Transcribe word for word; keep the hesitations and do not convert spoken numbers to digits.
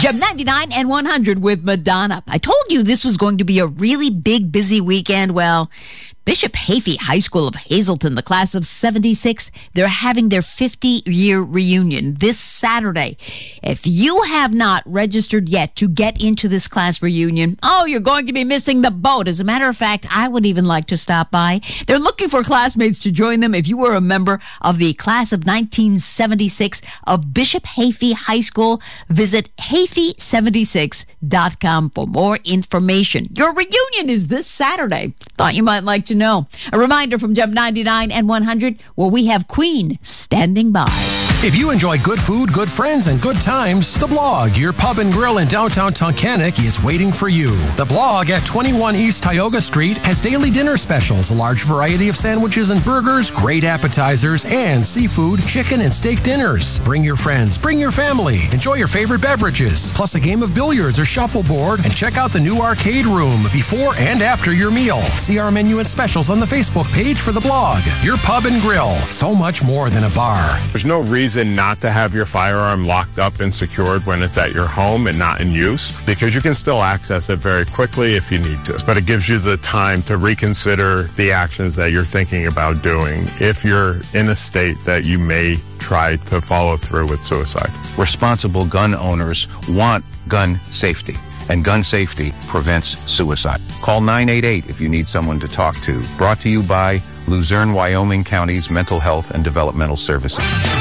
Gem ninety-nine and one hundred with Madonna. I told you this was going to be a really big, busy weekend. Well, Bishop Hafey High School of Hazleton, the class of seventy-six, they're having their fifty-year reunion this Saturday. If you have not registered yet to get into this class reunion, oh, you're going to be missing the boat. As a matter of fact, I would even like to stop by. They're looking for classmates to join them. If you were a member of the class of nineteen seventy-six of Bishop Hafey High School, visit hafey seventy-six dot com for more information. Your reunion is this Saturday. Thought you might like to know. A reminder from Gem ninety-nine and one hundred, where we have Queen standing by. If you enjoy good food, good friends, and good times, The Blog, your pub and grill in downtown Tunkhannock, is waiting for you. The Blog at twenty-one East Tioga Street has daily dinner specials, a large variety of sandwiches and burgers, great appetizers, and seafood, chicken, and steak dinners. Bring your friends, bring your family, enjoy your favorite beverages, plus a game of billiards or shuffleboard, and check out the new arcade room before and after your meal. See our menu and specials on the Facebook page for The Blog, your pub and grill. So much more than a bar. There's no reason not to have your firearm locked up and secured when it's at your home and not in use, because you can still access it very quickly if you need to. But it gives you the time to reconsider the actions that you're thinking about doing if you're in a state that you may try to follow through with suicide. Responsible gun owners want gun safety, and gun safety prevents suicide. Call nine eight eight if you need someone to talk to. Brought to you by Luzerne, Wyoming County's Mental Health and Developmental Services.